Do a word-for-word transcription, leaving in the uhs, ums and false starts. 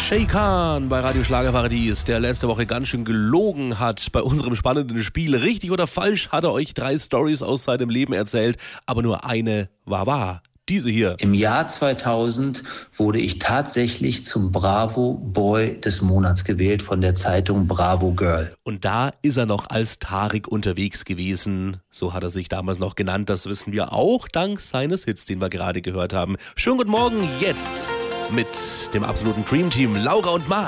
Shay Khan bei Radio Schlagerparadies, der letzte Woche ganz schön gelogen hat bei unserem spannenden Spiel. Richtig oder falsch hat er euch drei Storys aus seinem Leben erzählt, aber nur eine war wahr. Diese hier. Im Jahr zweitausend wurde ich tatsächlich zum Bravo Boy des Monats gewählt von der Zeitung Bravo Girl. Und da ist er noch als Tarek unterwegs gewesen. So hat er sich damals noch genannt. Das wissen wir auch dank seines Hits, den wir gerade gehört haben. Schönen guten Morgen jetzt mit dem absoluten Dream Team Laura und Marc.